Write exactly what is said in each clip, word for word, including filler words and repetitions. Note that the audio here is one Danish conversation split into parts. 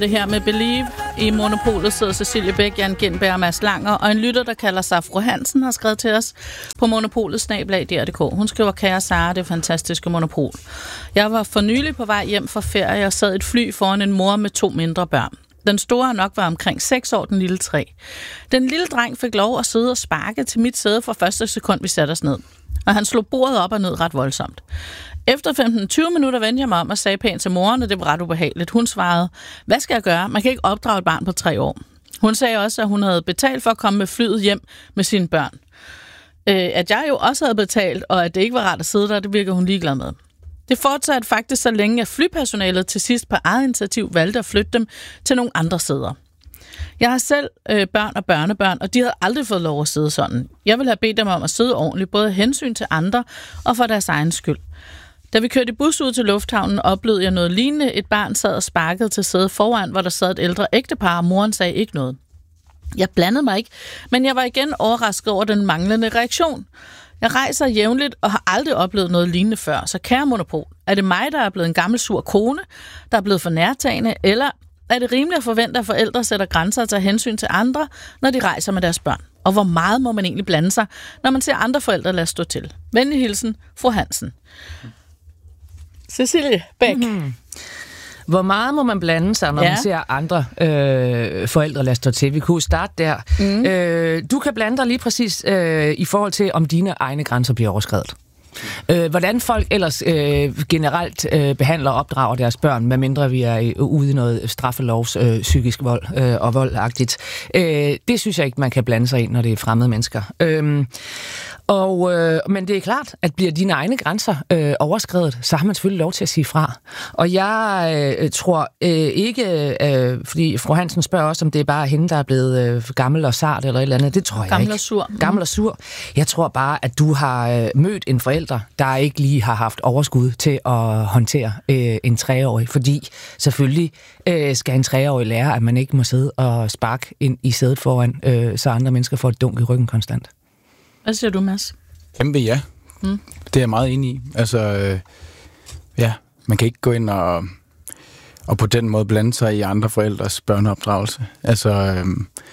Det her med Believe. I Monopolet sidder Cecilie Bæk, Jan Gindberg og Mads Langer, og en lytter, der kalder sig Fru Hansen, har skrevet til os på monopolet snabel-a punktum d r punktum d k. Hun skriver: Kære Sara, det fantastiske Monopol. Jeg var for nylig på vej hjem fra ferie og sad et fly foran en mor med to mindre børn. Den store nok var omkring seks år, den lille tre. Den lille dreng fik lov at sidde og sparke til mit sæde fra første sekund, vi satte os ned. Og han slog bordet op og ned ret voldsomt. Efter femten til tyve minutter vendte jeg mig om og sagde pænt til moren, og det var ret ubehageligt. Hun svarede: hvad skal jeg gøre? Man kan ikke opdrage et barn på tre år. Hun sagde også, at hun havde betalt for at komme med flyet hjem med sine børn. Øh, at jeg jo også havde betalt, og at det ikke var rart at sidde der, det virker hun ligeglad med. Det fortsatte faktisk så længe, at flypersonalet til sidst på eget initiativ valgte at flytte dem til nogle andre sæder. Jeg har selv øh, børn og børnebørn, og de havde aldrig fået lov at sidde sådan. Jeg ville have bedt dem om at sidde ordentligt, både af hensyn til andre og for deres egen skyld. Da vi kørte i bus ud til lufthavnen, oplevede jeg noget lignende. Et barn sad og sparkede til sædet foran, hvor der sad et ældre ægtepar, og moren sagde ikke noget. Jeg blandede mig ikke, men jeg var igen overrasket over den manglende reaktion. Jeg rejser jævnligt og har aldrig oplevet noget lignende før, så kære Monopol, er det mig, der er blevet en gammel sur kone, der er blevet for nærtagende, eller er det rimeligt at forvente, at forældre sætter grænser og tager hensyn til andre, når de rejser med deres børn? Og hvor meget må man egentlig blande sig, når man ser andre forældre lade stå til? Venlig hilsen, Fru Hansen. Cecilie Bæk. Mm-hmm. Hvor meget må man blande sig, når ja. man ser andre øh, forældre lade stå til? Vi kunne starte der. Mm. Øh, du kan blande dig lige præcis øh, i forhold til, om dine egne grænser bliver overskredet. Øh, hvordan folk ellers øh, generelt øh, behandler og opdrager deres børn, medmindre vi er ude i noget straffelovs øh, psykisk vold øh, og voldagtigt. Øh, det synes jeg ikke, man kan blande sig i, når det er fremmede mennesker. Øh, Og, øh, men det er klart, at bliver dine egne grænser øh, overskredet, så har man selvfølgelig lov til at sige fra. Og jeg øh, tror øh, ikke, øh, fordi Fru Hansen spørger også, om det er bare hende, der er blevet øh, gammel og sart eller et eller andet. Det tror jeg gammel ikke. Og sur. Gammel og sur. Jeg tror bare, at du har øh, mødt en forælder, der ikke lige har haft overskud til at håndtere øh, en treårig. Fordi selvfølgelig øh, skal en treårig lære, at man ikke må sidde og sparke ind i sædet foran, øh, så andre mennesker får et dunk i ryggen konstant. Hvad siger du, Mads? Kæmpe ja. Mm. Det er jeg meget enig i. Altså, øh, ja, man kan ikke gå ind og, og på den måde blande sig i andre forældres børneopdragelse. Altså, øh,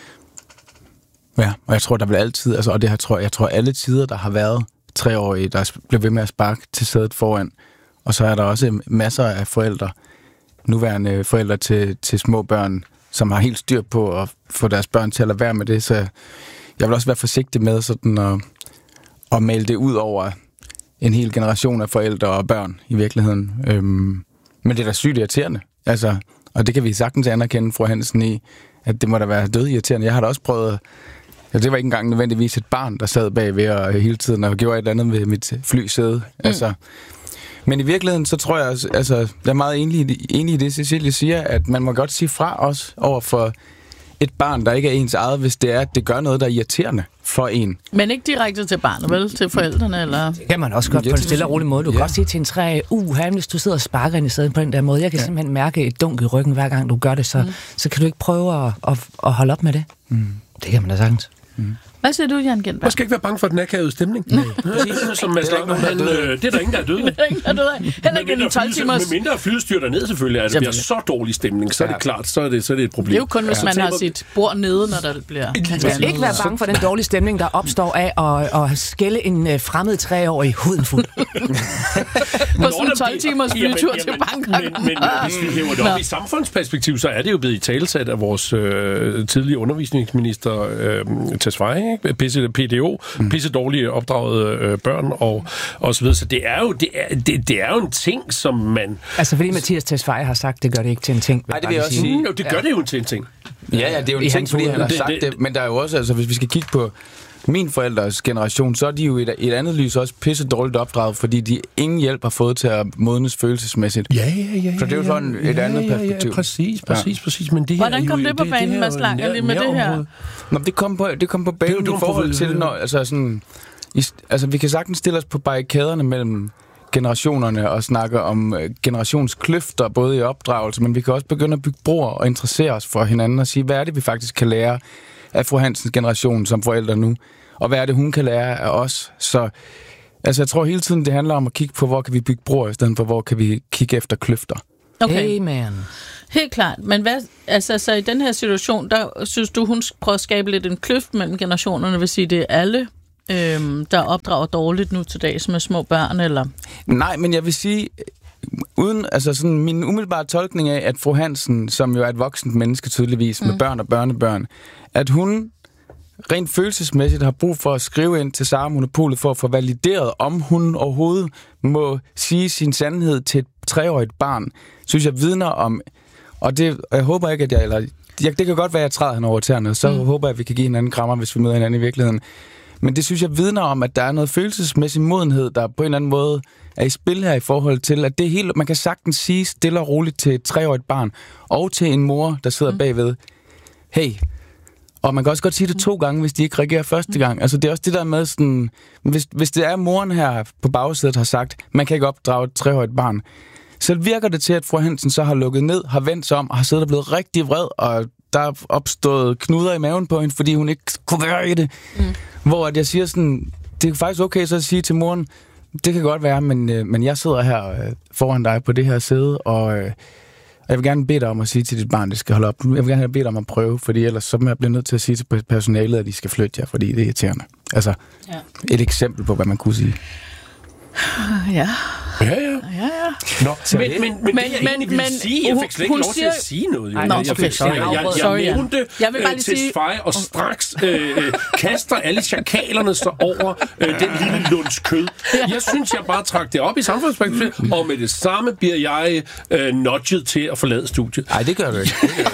ja, og jeg tror, der vil altid, altså, og det her tror jeg tror alle tider, der har været treårige, der bliver ved med at sparke til sædet foran. Og så er der også masser af forældre, nuværende forældre til, til små børn, som har helt styr på at få deres børn til at lade være med det, så jeg vil også være forsigtig med sådan at, at male det ud over en hel generation af forældre og børn i virkeligheden. Øhm, men det er da sygt irriterende. Altså, og det kan vi sagtens anerkende, Fru Hansen, i, at det må da være dødirriterende. Jeg har da også prøvet, ja, det var ikke engang nødvendigvis et barn, der sad bagved og hele tiden og gjorde et eller andet ved mit flysæde. Mm. Altså, men i virkeligheden, så tror jeg, altså, jeg er meget enig, enig i det, Cecilie siger, at man må godt sige fra os over for et barn, der ikke er ens eget, hvis det er, at det gør noget, der er irriterende for en. Men ikke direkte til barnet, vel? Til forældrene, eller? Det kan man også godt på en stille og rolig måde. Du ja. kan godt sige til en træ, uh, hvis du sidder og sparker ind i stedet på den der måde. Jeg kan ja. simpelthen mærke et dunk i ryggen, hver gang du gør det, så, mm. så kan du ikke prøve at, at, at holde op med det. Mm. Det kan man da sagtens. Mm. Hvad siger du, Jan Gindberg? Man skal ikke være bange for den akavede stemning. Nej. Som man slet ikke nogen, det er der ingen, der er døde. Det er ingen, der er døde. Heller ikke en tolv timers... Med mindre flyet styrter ned selvfølgelig, at det bliver så dårlig stemning, så er det klart, så er det, så er det et problem. Det er jo kun, hvis man har sit bord nede, når der bliver... Man skal ikke være bange for den dårlige stemning, der opstår af at, at skælde en fremmed treårig huden fuld. På sådan en tolv timers flytur til Bangkok. Men, men hvis vi hæver det op i samfundsperspektiv, så er det jo blevet i talesat af vores øh, tidlige undervisningsminister øh, Tesfaye, ikke? P D O, mm. pisse dårlige opdragede øh, børn og, og så videre. Så det er jo det er, det, det er jo en ting, som man... Altså fordi Mathias Tesfaye har sagt, det gør det ikke til en ting. Nej, det vil jeg også sige. Mm, jo, det gør ja. det jo til en ting. Ja, ja, det er jo en I ting, fordi han har sagt det, det. Men der er jo også, altså hvis vi skal kigge på min forældres generation, så er de jo i et, et andet lys også pisse dårligt opdraget, fordi de ingen hjælp har fået til at modnes følelsesmæssigt. Ja, ja, ja. Så det er jo sådan et ja, andet perspektiv. Ja, ja, præcis, præcis, ja. præcis. Men det her Hvordan kom jo, det på banen, Mads Langer, lige med det her? Nå, det kom på, det kom på banen i forhold til, når, altså sådan, i, altså vi kan sagtens stille os på barrikaderne mellem generationerne og snakke om uh, generationskløfter, både i opdragelse, men vi kan også begynde at bygge broer og interessere os for hinanden og sige, hvad er det, vi faktisk kan lære af Fru Hansens generation som forældre nu, og hvad er det, hun kan lære af os. Så altså, jeg tror hele tiden, det handler om at kigge på, hvor kan vi bygge broer, i stedet for, hvor kan vi kigge efter kløfter. Okay. Amen. Helt klart. Men hvad, altså, så i den her situation, der synes du, hun prøver at skabe lidt en kløft mellem generationerne, vil sige, det er alle, øhm, der opdrager dårligt nu til dags med små børn, eller? Nej, men jeg vil sige, uden, altså sådan min umiddelbare tolkning af, at fru Hansen, som jo er et voksent menneske tydeligvis, mm. med børn og børnebørn, at hun rent følelsesmæssigt har brug for at skrive ind til Sara Monopolet for at få valideret, om hun overhovedet må sige sin sandhed til et treårigt barn, synes jeg vidner om, og det, og jeg håber ikke, at jeg, eller jeg, det kan godt være, at jeg træder hende over tæerne, så mm. håber jeg, at vi kan give hinanden krammer, hvis vi møder hinanden i virkeligheden. Men det synes jeg vidner om, at der er noget følelsesmæssig modenhed, der på en eller anden måde er i spil her i forhold til, at det er helt, man kan sagtens sige stille og roligt til et treårigt barn, og til en mor, der sidder mm. bagved, hey, og man kan også godt sige det to gange, hvis de ikke reagerer første gang. Altså det er også det der med sådan, hvis, hvis det er moren her på bagsædet har sagt, man kan ikke opdrage et treårigt barn, så virker det til, at fru Hansen så har lukket ned, har vendt sig om, og har siddet og blevet rigtig vred, og der er opstået knuder i maven på hende, fordi hun ikke kunne være i det. Mm. Hvor at jeg siger sådan, det er faktisk okay så at sige til moren, det kan godt være, men, øh, men jeg sidder her øh, foran dig på det her sæde, og øh, jeg vil gerne bede dig om at sige til dit barn, det skal holde op. Jeg vil gerne bede dig om at prøve, fordi ellers så bliver jeg blive nødt til at sige til personalet, at de skal flytte jer, fordi det er irriterende. Altså, ja. Et eksempel på, hvad man kunne sige. Ja. Ja, ja. Ja, ja. Nå, men, men, men, men, det jeg men, egentlig ville men, sige, jeg fik slet ikke lov siger... til at sige noget. Jo. Ej, nå, jeg, okay, jeg, sorry. jeg, jeg, jeg, jeg nævnte jeg vil bare lige sige... Tesfaye, og straks øh, kaster alle chakalerne så over øh, den lille lunds kød. Jeg synes, jeg bare trak det op i samfundsperspektivet, og med det samme bliver jeg øh, nudget til at forlade studiet. Nej, det gør du ikke.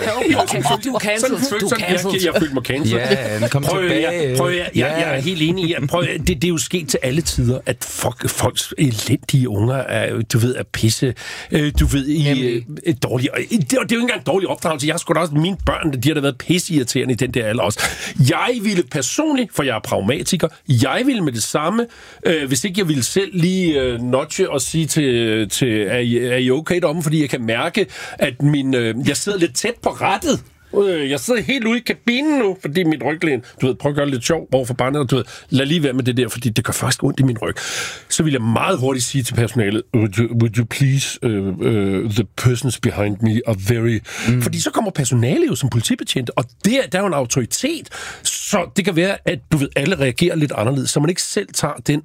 Du er cancelled. Jeg følte mig cancelled. Ja, kom tilbage. Prøv at jeg er helt enig i, det er jo sket til alle tider, at folks elendige unger er, du ved, er pisse, øh, du ved, i øh, dårlige... Det, det er jo ikke engang en dårlig opdragelse. Jeg har sgu da også... Mine børn, de har da været pisseirriterende i den der alder også. Jeg ville personligt, for jeg er pragmatiker, jeg ville med det samme, øh, hvis ikke jeg ville selv lige øh, notche og sige til, til er, I, er I okay deromme, fordi jeg kan mærke, at min, øh, jeg sidder lidt tæt på rattet. Jeg sidder helt ude i kabinen nu, fordi mit ryglæn, du ved, prøv at gøre lidt sjov over for barnet, og du ved, lad lige være med det der, fordi det gør faktisk ondt i min ryg. Så vil jeg meget hurtigt sige til personalet, would you, would you please, uh, uh, the persons behind me are very... Mm. Fordi så kommer personalet jo som politibetjente, og der, der er jo en autoritet, så det kan være, at du ved, alle reagerer lidt anderledes, så man ikke selv tager den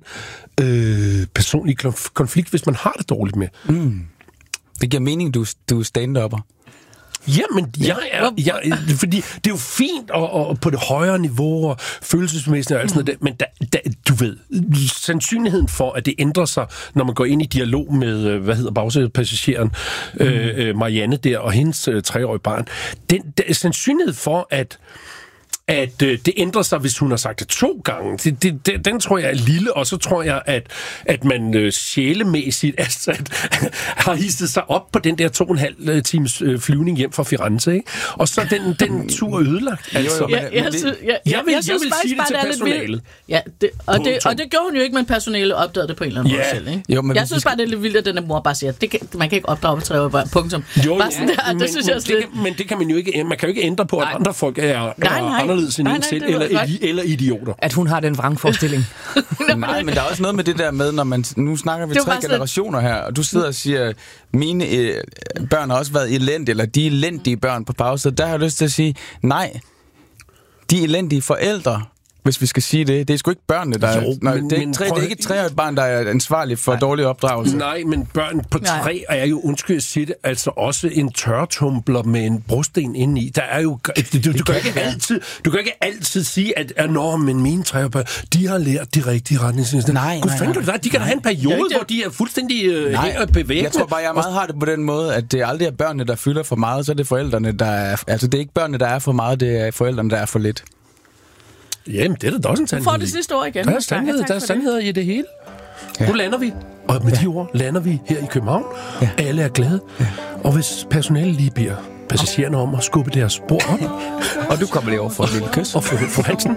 øh, personlige konflikt, hvis man har det dårligt med. Mm. Det giver mening, du, du er stand-upper. Jamen, jeg er, jeg, fordi det er jo fint og, og på det højere niveau og følelsesmæssigt og alt sådan noget, men da, da, du ved, sandsynligheden for, at det ændrer sig, når man går ind i dialog med, hvad hedder bagsædepassageren, mm. øh, Marianne der og hendes øh, treårige barn, den, den sandsynlighed for, at at øh, det ændrer sig, hvis hun har sagt det to gange. Det, det, det, den tror jeg er lille, og så tror jeg, at, at man øh, sjælemæssigt altså, at, har hisset sig op på den der to og en halv times øh, flyvning hjem fra Firenze, ikke? Og så den, den tur ødelagt. Altså, ja, jeg, jeg, jeg, jeg, jeg, vil, jeg, synes jeg vil sige det til personalet. Ja, det, og, det, og det gjorde hun jo ikke, men personalet opdagede det på en eller anden yeah. måde selv. Ikke? Jo, men jeg synes bare, det er lidt vildt, at den mor bare siger, det kan, man kan ikke opdrage på tre år, punktum. Jo, bare sådan der, men, det synes jeg men, det kan, men det kan man jo ikke, man kan jo ikke ændre på, at nej. andre folk er, er nej, nej. anderledes end en selv, eller, eller idioter. At hun har den vrangforestilling. Nej, men der er også noget med det der med, når man... Nu snakker vi tre generationer her, og du sidder og siger, mine øh, børn har også været elendige, eller de elendige børn på pause. Der har jeg lyst til at sige, nej, de elendige forældre, hvis vi skal sige det. Det er sgu ikke børnene, der jo, er... Nej, men, det, er ikke tre, det er ikke et treårigt barn, der er ansvarlig for nej. dårlig opdragelse. Nej, men børn på tre er jo, undskyld at sige det, altså også en tørretumbler med en brosten inde i. Der er jo... Du, du, du, kan, ikke altid, du kan ikke altid sige, at, at nå, men mine tre børn, de har lært de rigtige retningslinjer. Nej, nej, nej. Du der? De kan da have en periode, ja, hvor de er fuldstændig øh, hænger bevægende. Jeg tror bare, jeg meget har det på den måde, at det aldrig er børnene, der fylder for meget, så er det forældrene, der er... Altså, det er ikke børnene, der er for meget, det er forældrene, der er for lidt. Jamen, det er da også en sandhed. Du får det sidste år igen. Der er sandhed, der er sandheder i det hele. Ja. Nu lander vi, og med ja. de ord lander vi her i København. Ja. Alle er glade. Ja. Og hvis personalet lige beder passagererne om at skubbe deres spor op. Og du kommer lige over for et lille kys. Og for, for Hansen.